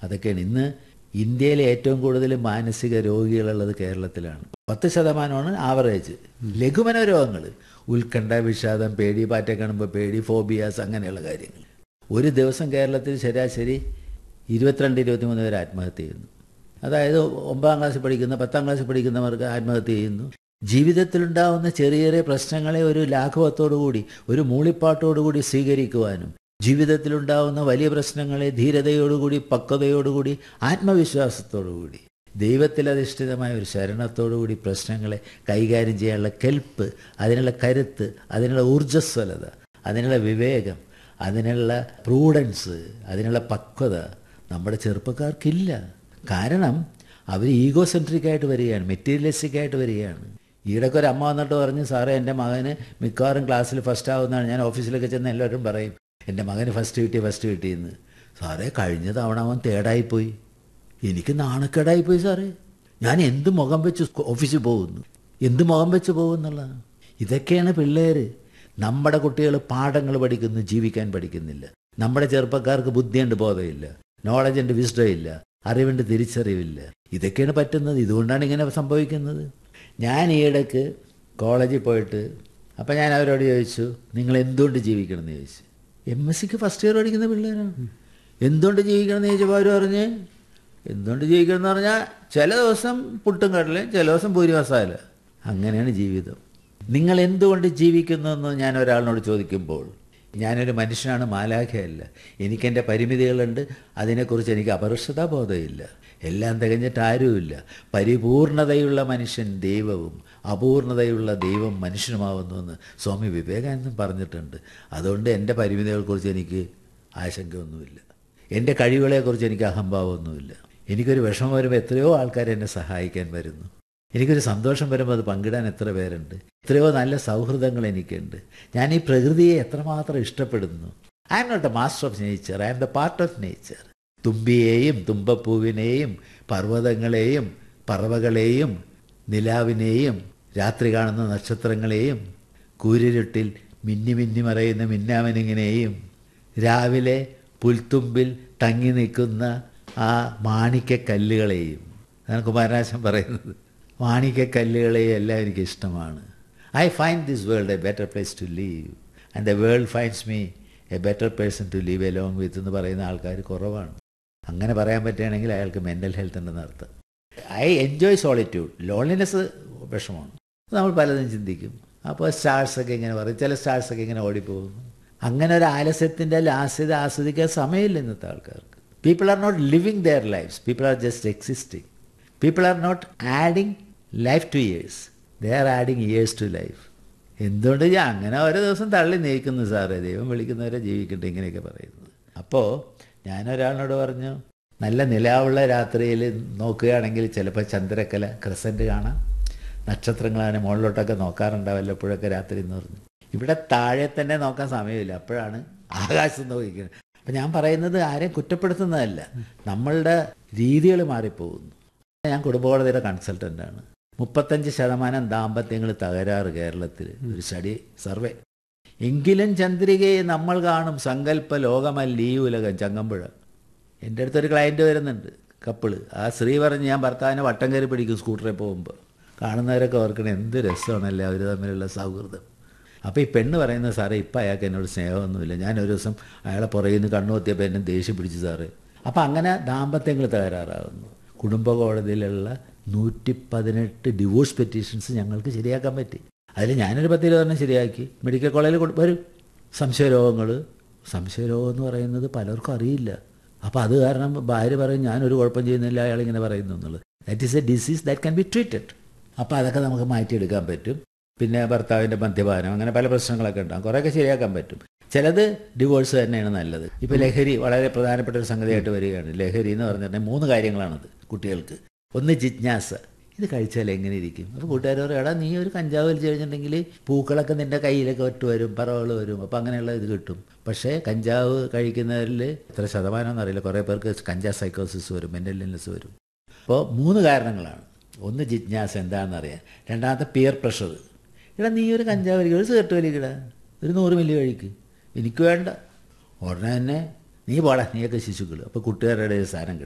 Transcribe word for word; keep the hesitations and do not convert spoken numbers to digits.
അതൊക്കെയാണ് ഇന്ന് ഇന്ത്യയിലെ ഏറ്റവും കൂടുതൽ മാനസിക രോഗികളുള്ളത് കേരളത്തിലാണ്. പത്ത് ശതമാനമാണ് ആവറേജ്. ലഘുമന രോഗങ്ങൾ, ഉത്കണ്ഠ, വിഷാദം, പേടി, പാറ്റ കാണുമ്പോൾ പേടി, ഫോബിയാസ്, അങ്ങനെയുള്ള കാര്യങ്ങൾ. ഒരു ദിവസം കേരളത്തിൽ ശരാശരി ഇരുപത്തിരണ്ട് ഇരുപത്തിമൂന്ന് പേര് ആത്മഹത്യ ചെയ്യുന്നു. അതായത് ഒമ്പതാം ക്ലാസ്സിൽ പഠിക്കുന്ന പത്താം ക്ലാസ്സിൽ പഠിക്കുന്നവർക്ക് ആത്മഹത്യ ചെയ്യുന്നു. ജീവിതത്തിലുണ്ടാവുന്ന ചെറിയ ചെറിയ പ്രശ്നങ്ങളെ ഒരു ലാഘവത്തോടുകൂടി, ഒരു മൂളിപ്പാട്ടോടുകൂടി സ്വീകരിക്കുവാനും, ജീവിതത്തിലുണ്ടാവുന്ന വലിയ പ്രശ്നങ്ങളെ ധീരതയോടുകൂടി, പക്വതയോടുകൂടി, ആത്മവിശ്വാസത്തോടുകൂടി, ദൈവത്തിലധിഷ്ഠിതമായ ഒരു ശരണത്തോടുകൂടി പ്രശ്നങ്ങളെ കൈകാര്യം ചെയ്യാനുള്ള കെൽപ്പ്, അതിനുള്ള കരുത്ത്, അതിനുള്ള ഊർജ്ജസ്വലത, അതിനുള്ള വിവേകം, അതിനുള്ള പ്രൂഡൻസ്, അതിനുള്ള പക്വത നമ്മുടെ ചെറുപ്പക്കാർക്കില്ല. കാരണം അവർ ഈഗോ സെൻട്രിക്കായിട്ട് വരികയാണ്, മെറ്റീരിയലിസ്റ്റിക് ആയിട്ട് വരികയാണ്. ഈയിടയ്ക്ക് ഒരു അമ്മ വന്നിട്ട് പറഞ്ഞ്, സാറേ എൻ്റെ മകന് മിക്കവാറും ക്ലാസ്സിൽ ഫസ്റ്റ് ആവുന്നതാണ്. ഞാൻ ഓഫീസിലൊക്കെ ചെന്ന് എല്ലാവരും പറയും എൻ്റെ മകന് ഫസ്റ്റ് കിട്ടി ഫസ്റ്റ് കിട്ടിയെന്ന്. സാറേ കഴിഞ്ഞ തവണ അവൻ തേടായിപ്പോയി, എനിക്ക് നാണക്കേടായിപ്പോയി സാറേ. ഞാൻ എന്ത് മുഖം വെച്ച് ഓഫീസിൽ പോകുന്നു, എന്ത് മുഖം വെച്ച് പോകുന്നുള്ളതാണ്. ഇതൊക്കെയാണ് പിള്ളേർ. നമ്മുടെ കുട്ടികൾ പാഠങ്ങൾ പഠിക്കുന്നു, ജീവിക്കാൻ പഠിക്കുന്നില്ല. നമ്മുടെ ചെറുപ്പക്കാർക്ക് ബുദ്ധിയുണ്ട്, ബോധമില്ല, നോളജുണ്ട്, വിസ്ഡം ഇല്ല, അറിവുണ്ട്, തിരിച്ചറിവില്ല. ഇതൊക്കെയാണ് പറ്റുന്നത്. ഇതുകൊണ്ടാണ് ഇങ്ങനെ സംഭവിക്കുന്നത്. ഞാൻ ഈയിടയ്ക്ക് കോളേജിൽ പോയിട്ട് അപ്പം ഞാൻ അവരോട് ചോദിച്ചു, നിങ്ങൾ എന്തുകൊണ്ട് ജീവിക്കണം എന്ന് ചോദിച്ചു. എം എസ് സിക്ക് ഫസ്റ്റ് ഇയർ പഠിക്കുന്ന പിള്ളേരാണ്. എന്തുകൊണ്ട് ജീവിക്കണം എന്ന് ചോദിച്ചപ്പോൾ അവർ പറഞ്ഞ്, എന്തുകൊണ്ട് ജീവിക്കണം എന്ന് പറഞ്ഞാൽ ചില ദിവസം പുട്ടും കടലയും, ചില ദിവസം പൂരി മസാല, അങ്ങനെയാണ് ജീവിതം. നിങ്ങൾ എന്തുകൊണ്ട് ജീവിക്കുന്നു എന്ന് ഞാൻ ഒരാളിനോട് ചോദിക്കുമ്പോൾ, ഞാനൊരു മനുഷ്യനാണ്, മാലാഖയല്ല. എനിക്കെൻ്റെ പരിമിതികളുണ്ട്, അതിനെക്കുറിച്ച് എനിക്ക് അപകർഷതാബോധമില്ല. എല്ലാം തികഞ്ഞിട്ട് ആരുമില്ല. പരിപൂർണതയുള്ള മനുഷ്യൻ ദൈവവും അപൂർണതയുള്ള ദൈവം മനുഷ്യനുമാവുന്നുവെന്ന് സ്വാമി വിവേകാനന്ദൻ പറഞ്ഞിട്ടുണ്ട്. അതുകൊണ്ട് എൻ്റെ പരിമിതികളെക്കുറിച്ച് എനിക്ക് ആശങ്കയൊന്നുമില്ല, എൻ്റെ കഴിവുകളെക്കുറിച്ച് എനിക്ക് അഹംഭാവമൊന്നുമില്ല. എനിക്കൊരു വിഷമം വരുമ്പോൾ എത്രയോ ആൾക്കാർ എന്നെ സഹായിക്കാൻ വരുന്നു. എനിക്കൊരു സന്തോഷം വരുമ്പോൾ അത് പങ്കിടാൻ എത്ര പേരുണ്ട്. എത്രയോ നല്ല സൗഹൃദങ്ങൾ എനിക്കുണ്ട്. ഞാൻ ഈ പ്രകൃതിയെ എത്രമാത്രം ഇഷ്ടപ്പെടുന്നു. I am not A master of nature, I am the part of nature. തുമ്പിയെയും തുമ്പപ്പൂവിനെയും പർവ്വതങ്ങളെയും പറവകളെയും നിലാവിനെയും രാത്രി കാണുന്ന നക്ഷത്രങ്ങളെയും കൂരിരുട്ടിൽ മിന്നി മിന്നി മറയുന്ന മിന്നാമിനുങ്ങിനെയും രാവിലെ പുൽത്തുമ്പിൽ തങ്ങി നിൽക്കുന്ന ആ മാണിക്യക്കല്ലുകളെയും, അതാണ് കുമാരനാശൻ പറയുന്നത്. മാണിക്യക്കല്ലുകളെയും എല്ലാം എനിക്കിഷ്ടമാണ്. I find this world A better place to leave and the world finds me A better person to leave along with എന്ന് പറയുന്ന ആൾക്കാർ കുറവാണ്. അങ്ങനെ പറയാൻ പറ്റുകയാണെങ്കിൽ അയാൾക്ക് മെൻ്റൽ ഹെൽത്ത് ഉണ്ടെന്ന് അർത്ഥം. I enjoy solitude. ലോൺലിനെസ് വിഷമമാണ്, നമ്മൾ പലതും ചിന്തിക്കും. അപ്പോൾ സ്റ്റാർസൊക്കെ ഇങ്ങനെ പറയും, ചില സ്റ്റാർസൊക്കെ ഇങ്ങനെ ഓടിപ്പോകുന്നു. അങ്ങനെ ഒരു ആലസ്യത്തിൻ്റെ ലാസ്യത ആസ്വദിക്കാൻ സമയമില്ല ഇന്നത്തെ ആൾക്കാർക്ക്. People are not living there lives, people are just existing. People are not adding life two years, they are adding years to life. എന്തുകൊണ്ട് ഞാൻ അങ്ങനെ ഓരോ ദിവസം തള്ളി നീക്കുന്നു സാറേ, ദൈവം വിളിക്കുന്നവരെ ജീവിക്കട്ടെ, ഇങ്ങനെയൊക്കെ പറയുന്നത്. അപ്പോൾ ഞാനൊരാളിനോട് പറഞ്ഞു, നല്ല നിലാവുള്ള രാത്രിയിൽ നോക്കുകയാണെങ്കിൽ ചിലപ്പോൾ ചന്ദ്രക്കല ക്രസൻറ്റ് കാണാം, നക്ഷത്രങ്ങളാണ് മുകളിലോട്ടൊക്കെ നോക്കാറുണ്ടാവും വല്ലപ്പോഴൊക്കെ രാത്രി എന്ന് പറഞ്ഞു. ഇവിടെ താഴെ തന്നെ നോക്കാൻ സമയമില്ല, അപ്പോഴാണ് ആകാശം നോക്കിക്കുന്നത്. അപ്പം ഞാൻ പറയുന്നത് ആരെയും കുറ്റപ്പെടുത്തുന്നതല്ല, നമ്മളുടെ രീതികൾ മാറിപ്പോകുന്നു. ഞാൻ കുടുംബകോടതിയുടെ കൺസൾട്ടൻ്റാണ്. മുപ്പത്തഞ്ച് ശതമാനം ദാമ്പത്യങ്ങൾ തകരാറ് കേരളത്തിൽ, ഒരു സ്റ്റഡി സർവേ. എങ്കിലും ചന്ദ്രികയെ നമ്മൾ കാണും സങ്കല്പ ലോകമല്ല ഈ ഉലകം, ചങ്ങമ്പുഴ. എൻ്റെ അടുത്തൊരു ക്ലയൻറ്റ് വരുന്നുണ്ട്, കപ്പിള്. ആ സ്ത്രീ പറഞ്ഞ്, ഞാൻ ഭർത്താവിനെ വട്ടം കയറി പിടിക്കും സ്കൂട്ടറിൽ പോകുമ്പോൾ. കാണുന്നവരൊക്കെ ഓർക്കണം എന്ത് രസമാണല്ലേ അവർ തമ്മിലുള്ള സൗഹൃദം. അപ്പോൾ ഈ പെണ്ണ് പറയുന്നത്, സാറേ ഇപ്പം അയാൾക്ക് എന്നോട് സ്നേഹമൊന്നുമില്ല, ഞാൻ ഒരു ദിവസം അയാളെ പുറകിൽ നിന്ന് കണ്ണുകൊത്തിയപ്പോൾ എന്നെ ദേഷ്യം പിടിച്ചു സാറേ. അപ്പോൾ അങ്ങനെ ദാമ്പത്യങ്ങൾ തകരാറാകുന്നു. കുടുംബ കോടതിയിലുള്ള നൂറ്റി പതിനെട്ട് ഡിവോഴ്സ് പെറ്റീഷൻസ് ഞങ്ങൾക്ക് ശരിയാക്കാൻ പറ്റി. അതിൽ ഞാനൊരു പത്ത് ഇരുപതെണ്ണം ശരിയാക്കി. മെഡിക്കൽ കോളേജിൽ വരും സംശയരോഗങ്ങൾ. സംശയരോഗം എന്ന് പറയുന്നത് പലർക്കും അറിയില്ല. അപ്പോൾ അത് കാരണം ഭാര്യ പറയും, ഞാനൊരു കുഴപ്പം ചെയ്യുന്നില്ല, അയാളിങ്ങനെ പറയുന്നു എന്നുള്ളത്. That is A disease that can be treated. അപ്പോൾ അതൊക്കെ നമുക്ക് മാറ്റിയെടുക്കാൻ പറ്റും. പിന്നെ ഭർത്താവിൻ്റെ മദ്യപാനം, അങ്ങനെ പല പ്രശ്നങ്ങളൊക്കെ ഉണ്ടാകും, കുറേയൊക്കെ ശരിയാക്കാൻ പറ്റും. ചിലത് ഡിവോഴ്സ് തന്നെയാണ് നല്ലത്. ഇപ്പോൾ ലഹരി വളരെ പ്രധാനപ്പെട്ട ഒരു സംഗതിയായിട്ട് വരികയാണ്. ലഹരി എന്ന് പറഞ്ഞിട്ടുണ്ടെങ്കിൽ മൂന്ന് കാര്യങ്ങളാണത് കുട്ടികൾക്ക്. ഒന്ന് ജിജ്ഞാസ, ഇത് കഴിച്ചാൽ എങ്ങനെ ഇരിക്കും. അപ്പോൾ കൂട്ടുകാർ പറയും, എടാ നീ ഒരു കഞ്ചാവ് വലിച്ചു കഴിഞ്ഞിട്ടുണ്ടെങ്കിൽ പൂക്കളൊക്കെ നിൻ്റെ കയ്യിലൊക്കെ ഒറ്റ വരും, പറവകൾ വരും, അപ്പോൾ അങ്ങനെയുള്ള ഇത് കിട്ടും. പക്ഷേ കഞ്ചാവ് കഴിക്കുന്നവരിൽ എത്ര ശതമാനം എന്നറിയില്ല, കുറേ പേർക്ക് കഞ്ചാവ് സൈക്കോസിസ് വരും, മെൻ്റൽ ഇൽനെസ് വരും. അപ്പോൾ മൂന്ന് കാരണങ്ങളാണ്. ഒന്ന് ജിജ്ഞാസ എന്താണെന്നറിയാൻ, രണ്ടാമത്തെ പിയർ പ്രഷർ. എടാ നീ ഒരു കഞ്ചാവ് വലിക്കുക, ഒരു സിഗരറ്റ് വലിക്കടാ, ഒരു നൂറ് മില്ലി കഴിക്ക്, എനിക്ക് വേണ്ട. ഉടനെ തന്നെ നീ പോടാ, നീയൊക്കെ ശിശുക്കൾ. അപ്പോൾ കുട്ടുകാരുടെ സാധനം കിട്ടും.